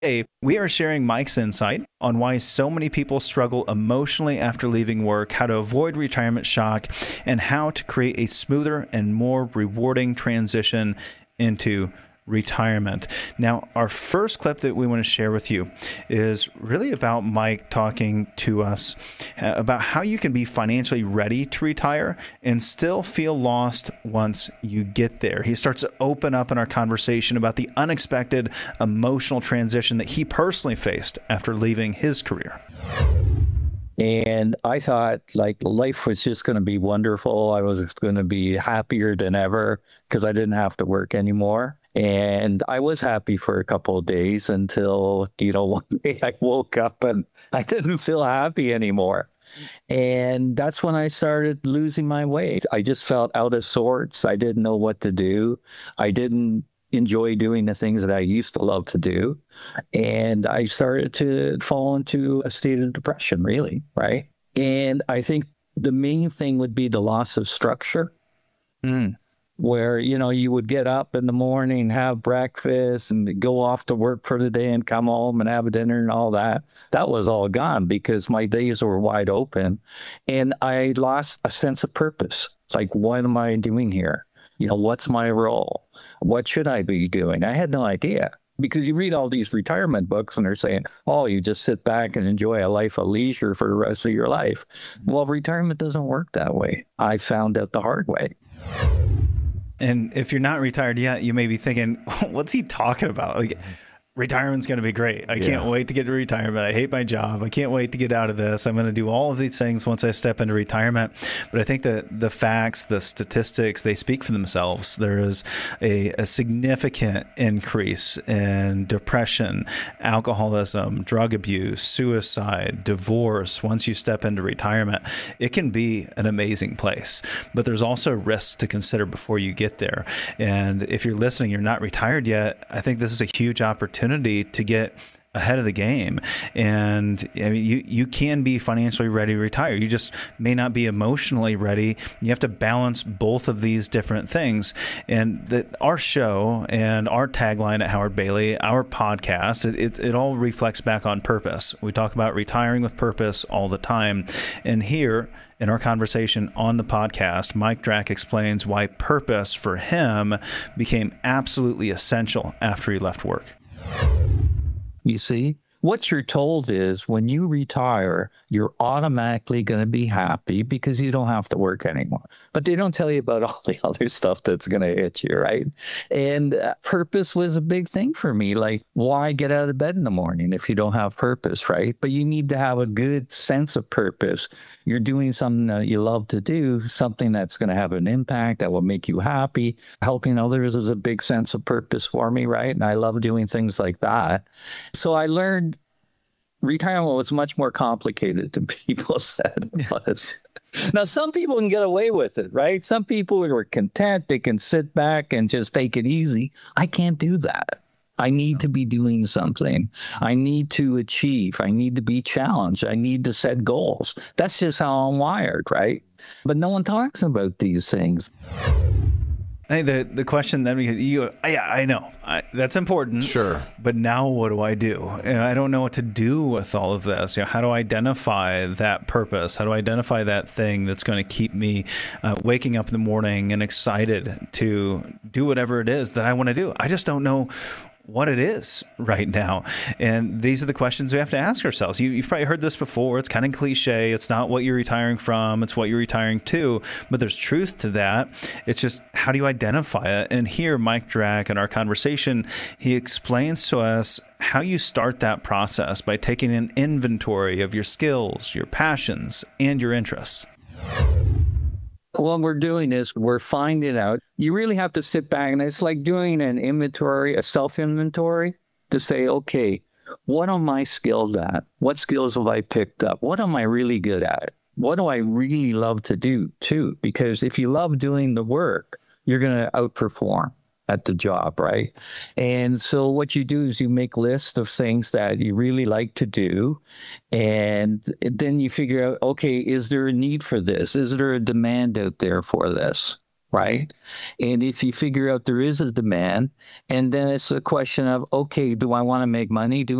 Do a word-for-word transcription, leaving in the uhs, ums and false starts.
Today, we are sharing Mike's insight on why so many people struggle emotionally after leaving work, how to avoid retirement shock, and how to create a smoother and more rewarding transition into retirement. Now, our first clip that we want to share with you is really about Mike talking to us about how you can be financially ready to retire and still feel lost once you get there. He starts to open up in our conversation about the unexpected emotional transition that he personally faced after leaving his career. And I thought like life was just going to be wonderful. I was going to be happier than ever because I didn't have to work anymore. And I was happy for a couple of days until, you know, one day I woke up and I didn't feel happy anymore. And that's when I started losing my way. I just felt out of sorts. I didn't know what to do. I didn't enjoy doing the things that I used to love to do. And I started to fall into a state of depression, really, right? And I think the main thing would be the loss of structure. Mm. Where, you know, you would get up in the morning, have breakfast and go off to work for the day and come home and have a dinner and all that. That was all gone because my days were wide open and I lost a sense of purpose. Like, what am I doing here? You know, what's my role? What should I be doing? I had no idea. Because you read all these retirement books and they're saying, oh, you just sit back and enjoy a life of leisure for the rest of your life. Well, retirement doesn't work that way. I found out the hard way. And if you're not retired yet, you may be thinking, what's he talking about? Like, retirement's going to be great. I yeah. can't wait to get to retirement. I hate my job. I can't wait to get out of this. I'm going to do all of these things once I step into retirement. But I think that the facts, the statistics, they speak for themselves. There is a, a significant increase in depression, alcoholism, drug abuse, suicide, divorce. Once you step into retirement, it can be an amazing place. But there's also risks to consider before you get there. And if you're listening, you're not retired yet, I think this is a huge opportunity to get ahead of the game. And I mean, you, you can be financially ready to retire. You just may not be emotionally ready. You have to balance both of these different things. And the, our show and our tagline at Howard Bailey, our podcast, it, it, it all reflects back on purpose. We talk about retiring with purpose all the time. And here in our conversation on the podcast, Mike Drack explains why purpose for him became absolutely essential after he left work. You see, what you're told is when you retire, you're automatically going to be happy because you don't have to work anymore. But they don't tell you about all the other stuff that's going to hit you, right? And uh, purpose was a big thing for me. Like, why get out of bed in the morning if you don't have purpose, right? But you need to have a good sense of purpose. You're doing something that you love to do, something that's going to have an impact that will make you happy. Helping others is a big sense of purpose for me, right? And I love doing things like that. So I learned retirement was much more complicated than people said it was. Now, some people can get away with it, right? Some people are content. They can sit back and just take it easy. I can't do that. I need to be doing something. I need to achieve. I need to be challenged. I need to set goals. That's just how I'm wired, right? But no one talks about these things. I think the, the question then we you yeah I know I, that's important. Sure. But now what do I do? And I don't know what to do with all of this. You know, how do I identify that purpose? How do I identify that thing that's going to keep me uh, waking up in the morning and excited to do whatever it is that I want to do? I just don't know what it is right now. And these are the questions we have to ask ourselves. You, you've probably heard this before. It's kind of cliche. It's not what you're retiring from. It's what you're retiring to. But there's truth to that. It's just, how do you identify it? And here, Mike Drack, in our conversation, he explains to us how you start that process by taking an inventory of your skills, your passions, and your interests. What we're doing is we're finding out. You really have to sit back, and it's like doing an inventory, a self-inventory, to say, okay, what am I skilled at? What skills have I picked up? What am I really good at? What do I really love to do, too? Because if you love doing the work, you're going to outperform at the job, right? And so what you do is you make lists of things that you really like to do. And then you figure out, okay, is there a need for this? Is there a demand out there for this? right? And if you figure out there is a demand, and then it's a question of, okay, do I want to make money doing